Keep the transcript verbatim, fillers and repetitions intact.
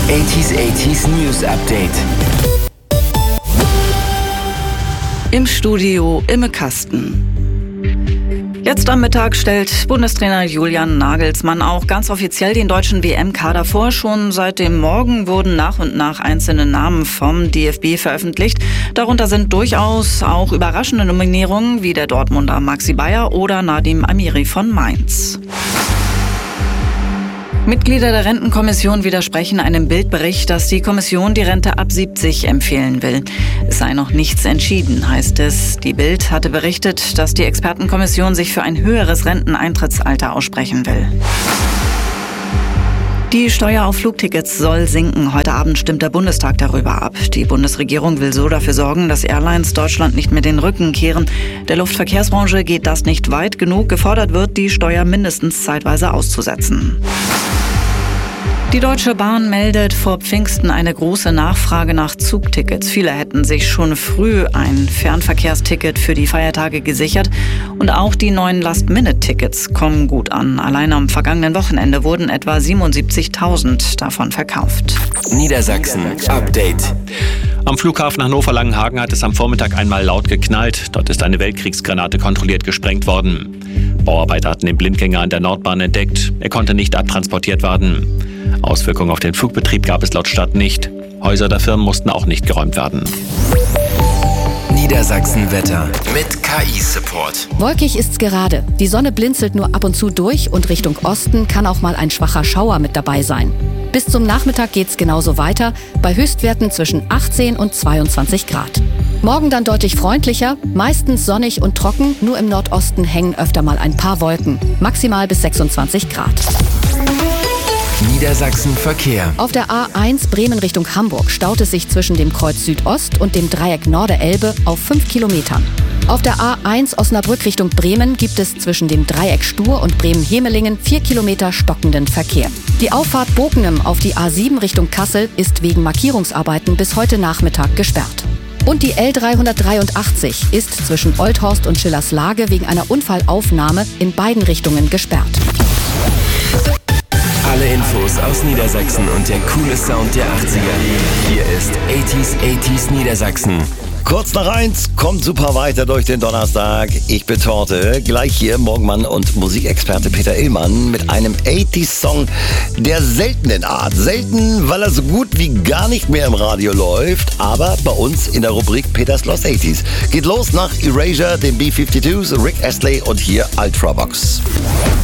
achtziger achtziger News Update. Im Studio Imme Kasten. Jetzt am Mittag stellt Bundestrainer Julian Nagelsmann auch ganz offiziell den deutschen W M-Kader vor. Schon seit dem Morgen wurden nach und nach einzelne Namen vom D F B veröffentlicht. Darunter sind durchaus auch überraschende Nominierungen wie der Dortmunder Maxi Bayer oder Nadim Amiri von Mainz. Mitglieder der Rentenkommission widersprechen einem Bildbericht, dass die Kommission die Rente ab siebzig empfehlen will. Es sei noch nichts entschieden, heißt es. Die Bild hatte berichtet, dass die Expertenkommission sich für ein höheres Renteneintrittsalter aussprechen will. Die Steuer auf Flugtickets soll sinken. Heute Abend stimmt der Bundestag darüber ab. Die Bundesregierung will so dafür sorgen, dass Airlines Deutschland nicht mehr den Rücken kehren. Der Luftverkehrsbranche geht das nicht weit genug. Gefordert wird, die Steuer mindestens zeitweise auszusetzen. Die Deutsche Bahn meldet vor Pfingsten eine große Nachfrage nach Zugtickets. Viele hätten sich schon früh ein Fernverkehrsticket für die Feiertage gesichert. Und auch die neuen Last-Minute-Tickets kommen gut an. Allein am vergangenen Wochenende wurden etwa siebenundsiebzigtausend davon verkauft. Niedersachsen Update. Am Flughafen Hannover-Langenhagen hat es am Vormittag einmal laut geknallt. Dort ist eine Weltkriegsgranate kontrolliert gesprengt worden. Bauarbeiter hatten den Blindgänger an der Nordbahn entdeckt. Er konnte nicht abtransportiert werden. Auswirkungen auf den Flugbetrieb gab es laut Stadt nicht. Häuser der Firmen mussten auch nicht geräumt werden. Niedersachsen Wetter mit K I-Support. Wolkig ist's gerade. Die Sonne blinzelt nur ab und zu durch und Richtung Osten kann auch mal ein schwacher Schauer mit dabei sein. Bis zum Nachmittag geht's genauso weiter, bei Höchstwerten zwischen achtzehn und zweiundzwanzig Grad. Morgen dann deutlich freundlicher, meistens sonnig und trocken, nur im Nordosten hängen öfter mal ein paar Wolken, maximal bis sechsundzwanzig Grad. Niedersachsen Verkehr. Auf der A eins Bremen Richtung Hamburg staut es sich zwischen dem Kreuz Südost und dem Dreieck Nord-Elbe auf fünf Kilometern. Auf der A eins Osnabrück Richtung Bremen gibt es zwischen dem Dreieck Stur und Bremen-Hemelingen vier Kilometer stockenden Verkehr. Die Auffahrt Bokenem auf die A sieben Richtung Kassel ist wegen Markierungsarbeiten bis heute Nachmittag gesperrt. Und die L dreihundertdreiundachtzig ist zwischen Oldhorst und Schillerslage wegen einer Unfallaufnahme in beiden Richtungen gesperrt. Alle Infos aus Niedersachsen und der coole Sound der achtziger. Hier ist achtziger achtziger Niedersachsen. Kurz nach eins kommt super weiter durch den Donnerstag. Ich bin Torte, gleich hier Morgenmann und Musikexperte Peter Illmann mit einem achtziger-Song der seltenen Art. Selten, weil er so gut wie gar nicht mehr im Radio läuft, aber bei uns in der Rubrik Peters Lost achtziger. Geht los nach Erasure, den B zweiundfünfzig, Rick Astley und hier Ultravox.